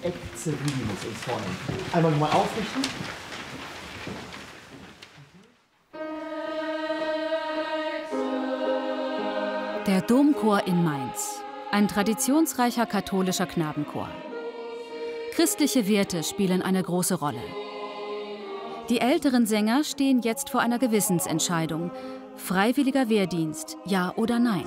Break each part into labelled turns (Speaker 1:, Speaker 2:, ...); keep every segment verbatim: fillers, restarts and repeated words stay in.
Speaker 1: Exzerimus uns vornehmen. Einmal nochmal aufrichten.
Speaker 2: Der Domchor in Mainz. Ein traditionsreicher katholischer Knabenchor. Christliche Werte spielen eine große Rolle. Die älteren Sänger stehen jetzt vor einer Gewissensentscheidung. Freiwilliger Wehrdienst, ja oder nein?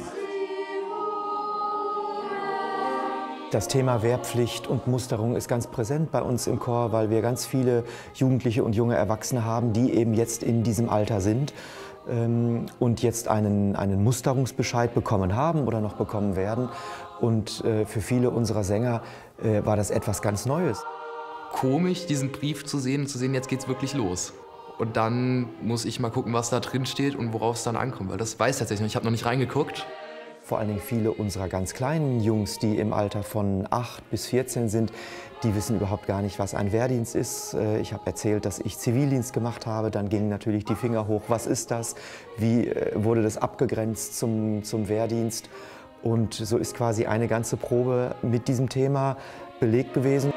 Speaker 3: Das Thema Wehrpflicht und Musterung ist ganz präsent bei uns im Chor, weil wir ganz viele Jugendliche und junge Erwachsene haben, die eben jetzt in diesem Alter sind ähm, und jetzt einen, einen Musterungsbescheid bekommen haben oder noch bekommen werden. Und äh, für viele unserer Sänger äh, war das etwas ganz Neues.
Speaker 4: Komisch, diesen Brief zu sehen und zu sehen, jetzt geht's wirklich los. Und dann muss ich mal gucken, was da drin steht und worauf es dann ankommt, weil das weiß ich tatsächlich nicht. Ich habe noch nicht reingeguckt.
Speaker 3: Vor allen Dingen viele unserer ganz kleinen Jungs, die im Alter von acht bis vierzehn sind, die wissen überhaupt gar nicht, was ein Wehrdienst ist. Ich habe erzählt, dass ich Zivildienst gemacht habe. Dann gingen natürlich die Finger hoch. Was ist das? Wie wurde das abgegrenzt zum, zum Wehrdienst? Und so ist quasi eine ganze Probe mit diesem Thema belegt gewesen.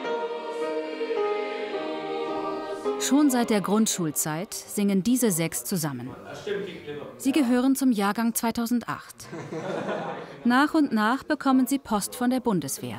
Speaker 2: Schon seit der Grundschulzeit singen diese sechs zusammen. Sie gehören zum Jahrgang zweitausendacht. Nach und nach bekommen sie Post von der Bundeswehr.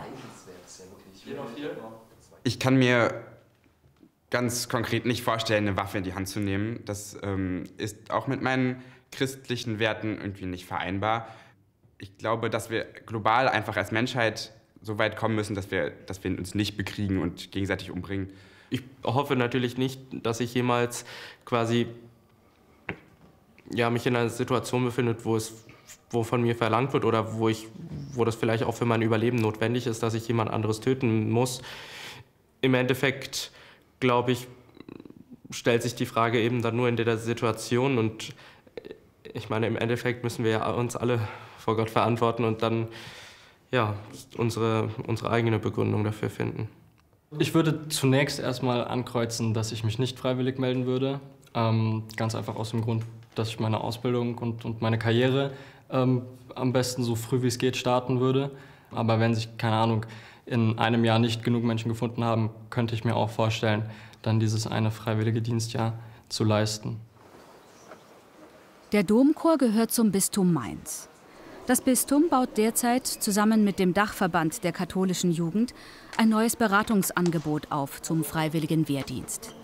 Speaker 5: Ich kann mir ganz konkret nicht vorstellen, eine Waffe in die Hand zu nehmen. Das ähm, ist auch mit meinen christlichen Werten irgendwie nicht vereinbar. Ich glaube, dass wir global einfach als Menschheit so weit kommen müssen, dass wir, dass wir uns nicht bekriegen und gegenseitig umbringen.
Speaker 6: Ich hoffe natürlich nicht, dass ich jemals quasi ja, mich in einer Situation befinde, wo es wo von mir verlangt wird oder wo, ich, wo das vielleicht auch für mein Überleben notwendig ist, dass ich jemand anderes töten muss. Im Endeffekt, glaube ich, stellt sich die Frage eben dann nur in der Situation. Und ich meine, im Endeffekt müssen wir ja uns alle vor Gott verantworten und dann ja, unsere, unsere eigene Begründung dafür finden.
Speaker 7: Ich würde zunächst erstmal ankreuzen, dass ich mich nicht freiwillig melden würde. Ähm, ganz einfach aus dem Grund, dass ich meine Ausbildung und, und meine Karriere ähm, am besten so früh wie es geht starten würde. Aber wenn sich, keine Ahnung, in einem Jahr nicht genug Menschen gefunden haben, könnte ich mir auch vorstellen, dann dieses eine freiwillige Dienstjahr zu leisten.
Speaker 2: Der Domchor gehört zum Bistum Mainz. Das Bistum baut derzeit zusammen mit dem Dachverband der katholischen Jugend ein neues Beratungsangebot auf zum freiwilligen Wehrdienst.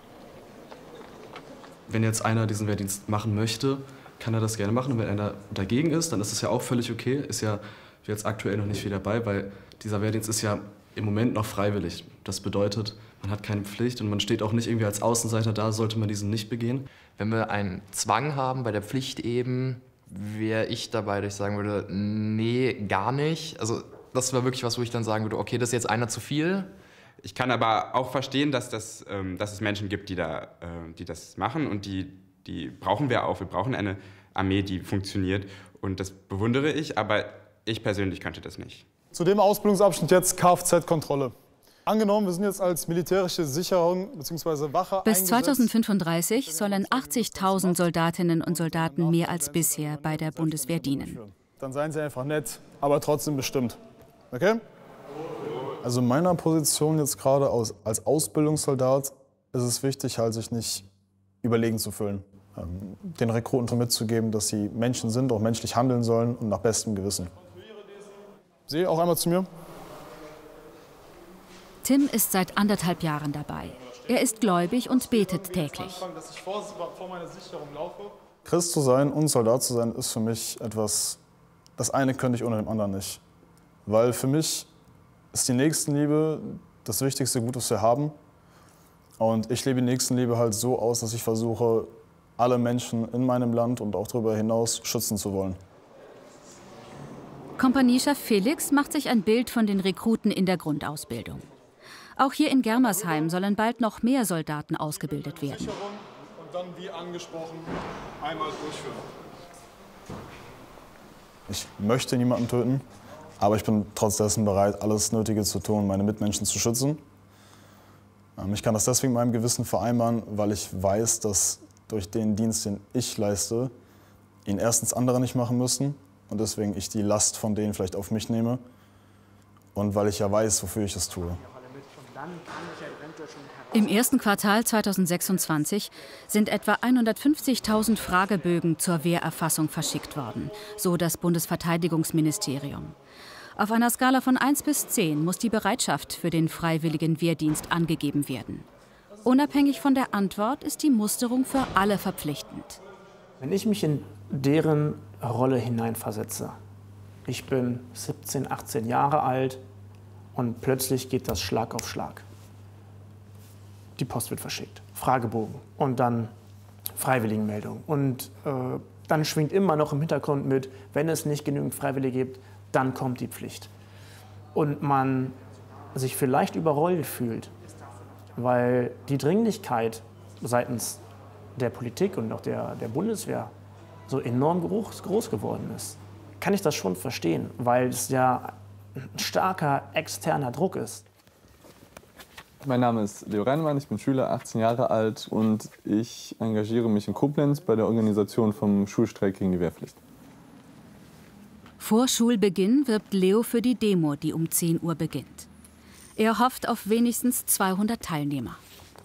Speaker 8: Wenn jetzt einer diesen Wehrdienst machen möchte, kann er das gerne machen. Und wenn einer dagegen ist, dann ist es ja auch völlig okay. Ist ja jetzt aktuell noch nicht viel dabei, weil dieser Wehrdienst ist ja im Moment noch freiwillig. Das bedeutet, man hat keine Pflicht und man steht auch nicht irgendwie als Außenseiter da, sollte man diesen nicht begehen.
Speaker 4: Wenn wir einen Zwang haben bei der Pflicht eben, wäre ich dabei, dass ich sagen würde, nee, gar nicht. Also das war wirklich was, wo ich dann sagen würde, okay, das ist jetzt einer zu viel.
Speaker 5: Ich kann aber auch verstehen, dass, das, ähm, dass es Menschen gibt, die, da, äh, die das machen und die, die brauchen wir auch. Wir brauchen eine Armee, die funktioniert und das bewundere ich, aber ich persönlich könnte das nicht.
Speaker 9: Zu dem Ausbildungsabschnitt jetzt Kfz-Kontrolle. Angenommen, wir sind jetzt als militärische Sicherung bzw. Wache
Speaker 2: Bis zweitausendfünfunddreißig sollen achtzigtausend Soldatinnen und Soldaten mehr als bisher bei der Bundeswehr dienen.
Speaker 9: Dann seien Sie einfach nett, aber trotzdem bestimmt. Okay? Also in meiner Position jetzt gerade als, als Ausbildungssoldat ist es wichtig, halt sich nicht überlegen zu fühlen. Ähm, den Rekruten mitzugeben, dass sie Menschen sind, auch menschlich handeln sollen und nach bestem Gewissen. Sie auch einmal zu mir.
Speaker 2: Tim ist seit anderthalb Jahren dabei. Er ist gläubig und betet täglich.
Speaker 9: Christ zu sein und Soldat zu sein, ist für mich etwas, das eine könnte ich ohne dem anderen nicht. Weil für mich ist die Nächstenliebe das wichtigste Gut, das wir haben. Und ich lebe die Nächstenliebe halt so aus, dass ich versuche, alle Menschen in meinem Land und auch darüber hinaus schützen zu wollen.
Speaker 2: Kompaniechef Felix macht sich ein Bild von den Rekruten in der Grundausbildung. Auch hier in Germersheim sollen bald noch mehr Soldaten ausgebildet werden.
Speaker 9: Und dann, wie angesprochen, einmal durchführen. Ich möchte niemanden töten, aber ich bin trotz dessen bereit, alles Nötige zu tun, meine Mitmenschen zu schützen. Ich kann das deswegen mit meinem Gewissen vereinbaren, weil ich weiß, dass durch den Dienst, den ich leiste, ihn erstens andere nicht machen müssen und deswegen ich die Last von denen vielleicht auf mich nehme und weil ich ja weiß, wofür ich es tue.
Speaker 2: Im ersten Quartal zweitausendsechsundzwanzig sind etwa hundertfünfzigtausend Fragebögen zur Wehrerfassung verschickt worden, so das Bundesverteidigungsministerium. Auf einer Skala von eins bis zehn muss die Bereitschaft für den freiwilligen Wehrdienst angegeben werden. Unabhängig von der Antwort ist die Musterung für alle verpflichtend.
Speaker 10: Wenn ich mich in deren Rolle hineinversetze, ich bin siebzehn, achtzehn Jahre alt und plötzlich geht das Schlag auf Schlag. Die Post wird verschickt, Fragebogen und dann Freiwilligenmeldung. Und äh, dann schwingt immer noch im Hintergrund mit, wenn es nicht genügend Freiwillige gibt, dann kommt die Pflicht. Und man sich vielleicht überrollt fühlt, weil die Dringlichkeit seitens der Politik und auch der, der Bundeswehr so enorm groß, groß geworden ist, kann ich das schon verstehen, weil es ja ein starker externer Druck ist.
Speaker 11: Mein Name ist Leo Reinemann, ich bin Schüler, achtzehn Jahre alt und ich engagiere mich in Koblenz bei der Organisation vom Schulstreik gegen die Wehrpflicht.
Speaker 2: Vor Schulbeginn wirbt Leo für die Demo, die um zehn Uhr beginnt. Er hofft auf wenigstens zweihundert Teilnehmer.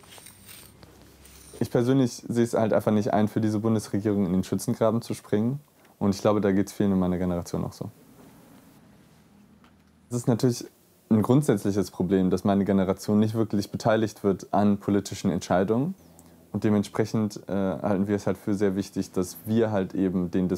Speaker 11: Ich persönlich sehe es halt einfach nicht ein, für diese Bundesregierung in den Schützengraben zu springen. Und ich glaube, da geht es vielen in meiner Generation auch so. Es ist natürlich ein grundsätzliches Problem, dass meine Generation nicht wirklich beteiligt wird an politischen Entscheidungen. Und dementsprechend äh, halten wir es halt für sehr wichtig, dass wir halt eben den